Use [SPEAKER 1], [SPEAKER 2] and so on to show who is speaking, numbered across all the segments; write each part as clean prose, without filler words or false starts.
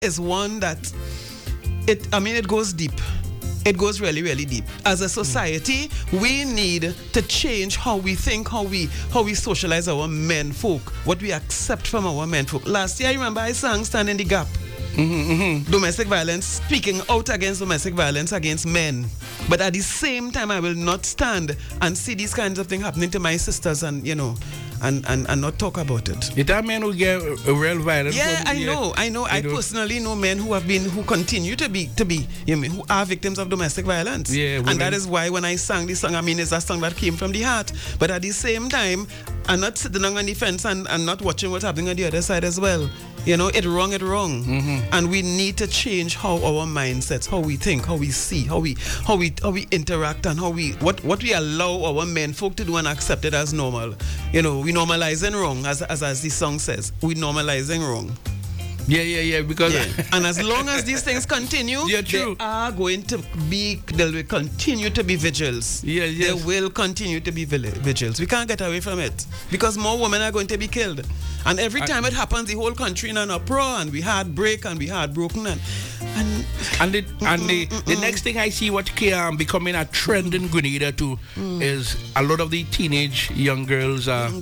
[SPEAKER 1] is one that it goes deep. It goes really, really deep. As a society, we need to change how we think, how we socialize our men folk, what we accept from our men folk. Last year, I remember I sang Stand in the Gap. Domestic violence, speaking out against domestic violence against men. But at the same time, I will not stand and see these kinds of things happening to my sisters and, and not talk about it.
[SPEAKER 2] Is that men who get real violence?
[SPEAKER 1] Yeah, I know. I personally know men who continue to be, who are victims of domestic violence.
[SPEAKER 2] Yeah,
[SPEAKER 1] and that is why when I sang this song, it's a song that came from the heart. But at the same time, I'm not sitting on the fence and not watching what's happening on the other side as well. It wrong. And we need to change how our mindsets, how we think, how we see, how we interact, and what we allow our men folk to do and accept it as normal. We normalizing wrong, as the song says. We normalizing wrong.
[SPEAKER 2] Yeah. Because
[SPEAKER 1] and as long as these things continue,
[SPEAKER 2] true.
[SPEAKER 1] There will continue to be vigils. There will continue to be vigils. We can't get away from it because more women are going to be killed. And every time it happens, the whole country in an uproar, and we heartbreak and we heartbroken
[SPEAKER 2] and the next thing I see what becoming a trend in Grenada too is a lot of the teenage young girls
[SPEAKER 1] young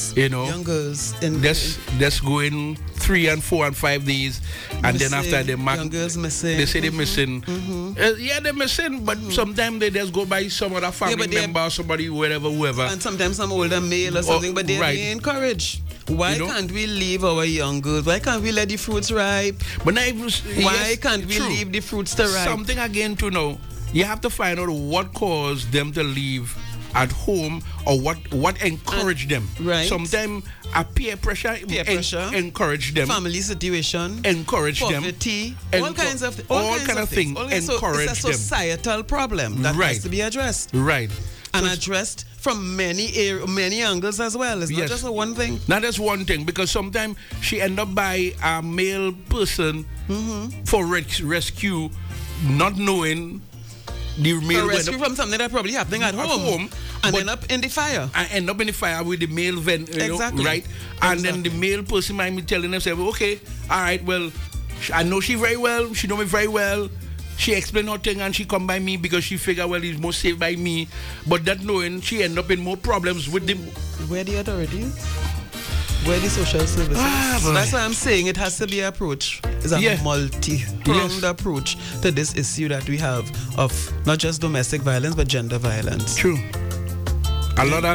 [SPEAKER 1] girls
[SPEAKER 2] that's going 3 and 4 and 5 days and
[SPEAKER 1] missing,
[SPEAKER 2] then after
[SPEAKER 1] young girls missing.
[SPEAKER 2] They say they're missing. They're missing, but sometimes they just go by some other family member or somebody, whoever.
[SPEAKER 1] And sometimes some older male or something, but they're being encouraged. Why can't we leave our young girls? Why can't we let the fruits ripe?
[SPEAKER 2] But
[SPEAKER 1] why can't we leave the fruits to ripe?
[SPEAKER 2] Something again to know. You have to find out what caused them to leave at home or what encouraged them.
[SPEAKER 1] Right.
[SPEAKER 2] Sometimes a peer pressure encourage them.
[SPEAKER 1] Family situation.
[SPEAKER 2] Encourage
[SPEAKER 1] poverty,
[SPEAKER 2] them.
[SPEAKER 1] All kinds of
[SPEAKER 2] things. Encourage them.
[SPEAKER 1] It's a societal problem that has to be addressed.
[SPEAKER 2] Right.
[SPEAKER 1] And addressed from many angles as well. It's not just one thing.
[SPEAKER 2] Not just one thing, because sometimes she end up by a male person for rescue, not knowing the male
[SPEAKER 1] rescue from something that probably happening at home and end up in the fire.
[SPEAKER 2] And end up in the fire with the male
[SPEAKER 1] exactly.
[SPEAKER 2] Right? And then the male person might be telling themselves, okay, all right, well, I know she very well, she know me very well. She explained her thing and she come by me because she figure, well, it's more safe by me. But that knowing, she end up in more problems with them.
[SPEAKER 1] Where the authorities? Where the social services? That's why I'm saying it has to be approach. It's a multi-pronged approach to this issue that we have of not just domestic violence but gender violence.
[SPEAKER 2] True. A lot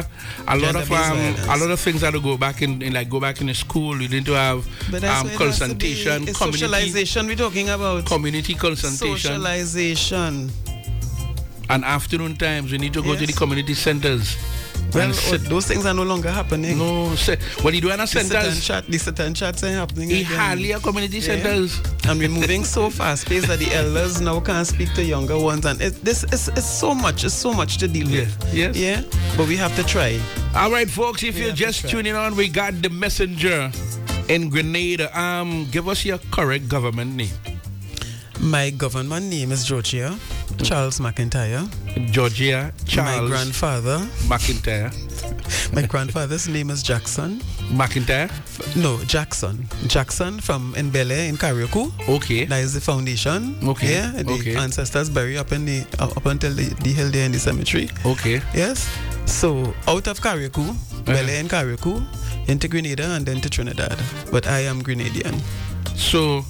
[SPEAKER 2] of things that go back in the school. You need to have consultation,
[SPEAKER 1] it's socialization we're talking about.
[SPEAKER 2] Community consultation.
[SPEAKER 1] Socialization.
[SPEAKER 2] And afternoon times we need to go to the community centers.
[SPEAKER 1] Well, those things are no longer happening.
[SPEAKER 2] No, what you do in a centers?
[SPEAKER 1] The sit and chats are happening.
[SPEAKER 2] Hardly a community centers.
[SPEAKER 1] And we're moving so fast paced that the elders now can't speak to younger ones, and it's so much to deal with.
[SPEAKER 2] Yes.
[SPEAKER 1] Yeah. But we have to try.
[SPEAKER 2] All right, folks. If you're just tuning on, we got the messenger in Grenada. Give us your correct government name.
[SPEAKER 1] My government name is Georgia Charles McIntyre.
[SPEAKER 2] Georgia Charles.
[SPEAKER 1] My grandfather
[SPEAKER 2] McIntyre.
[SPEAKER 1] My grandfather's name is Jackson
[SPEAKER 2] McIntyre.
[SPEAKER 1] No, Jackson from in Bel Air in Carriacou.
[SPEAKER 2] Okay.
[SPEAKER 1] That is the foundation.
[SPEAKER 2] Okay.
[SPEAKER 1] Yeah. The ancestors bury up until the hill there in the cemetery.
[SPEAKER 2] Okay.
[SPEAKER 1] Yes. So out of Carriacou, Bel Air in Carriacou, into Grenada and then to Trinidad. But I am Grenadian.
[SPEAKER 2] So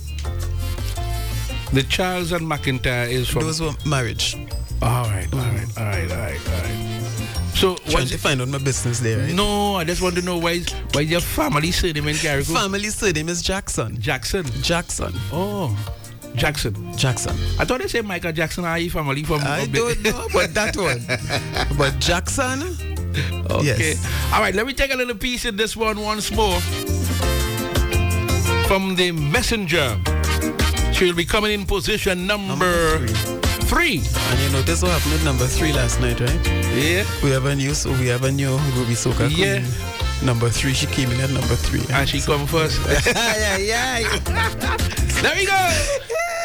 [SPEAKER 2] the Charles and McIntyre is from...
[SPEAKER 1] Those were marriage.
[SPEAKER 2] All right. So
[SPEAKER 1] trying to find out my business there, right?
[SPEAKER 2] No, I just want to know why your family surname in Carriacou?
[SPEAKER 1] Family surname is Jackson.
[SPEAKER 2] Jackson.
[SPEAKER 1] Oh.
[SPEAKER 2] Jackson. I thought they said Michael Jackson. Are you family from?
[SPEAKER 1] I don't know about that one. But Jackson.
[SPEAKER 2] Okay.
[SPEAKER 1] Yes.
[SPEAKER 2] All right. Let me take a little piece in this one once more. From the messenger. She'll be coming in position number 3.
[SPEAKER 1] And you notice what happened with number 3 last night, right?
[SPEAKER 2] Yeah.
[SPEAKER 1] We have a new Ruby Soca.
[SPEAKER 2] Yeah.
[SPEAKER 1] Number 3, she came in at number 3.
[SPEAKER 2] And she come first.
[SPEAKER 1] Yeah.
[SPEAKER 2] There we go.